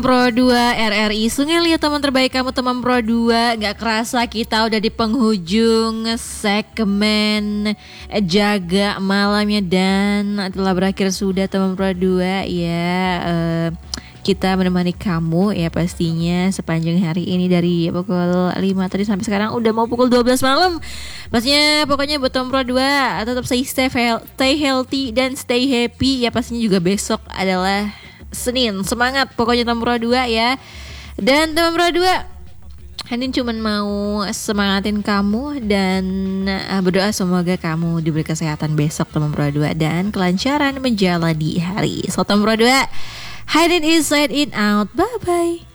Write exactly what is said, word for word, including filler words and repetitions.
Pro dua R R I Sungai Liat, teman terbaik kamu teman Pro dua. Gak kerasa kita udah di penghujung segmen Jaga Malamnya dan telah berakhir sudah teman Pro dua ya. uh, Kita menemani kamu ya pastinya sepanjang hari ini dari pukul lima tadi sampai sekarang udah mau pukul dua belas malam. Pastinya pokoknya buat teman Pro dua tetap stay safe, stay healthy dan stay happy ya. Pastinya juga besok adalah Senin, semangat pokoknya teman Pro dua ya. Dan teman Pro dua, Hanin cuman mau semangatin kamu dan uh, berdoa semoga kamu diberi kesehatan besok teman Pro dua dan kelancaran menjalani hari. So teman Pro dua, Hanin is inside in out, bye bye.